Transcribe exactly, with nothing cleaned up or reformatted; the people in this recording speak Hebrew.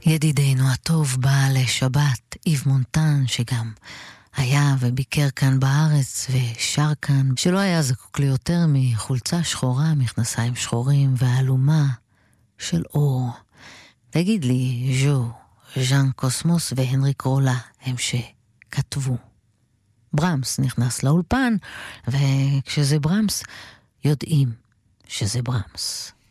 ידידנו הטוב בעל שבת, איב מונטן, שגם היה וביקר כאן בארץ ושר כאן, שלא היה זקוק ליותר מחולצה שחורה, מכנסיים שחורים ואלומה של אור. תגיד לי, ז'ו, ז'אן קוסמוס והנריק רולה הם שכתבו. ברמס נכנס לאולפן, וכשזה ברמס יודעים שזה ברמס.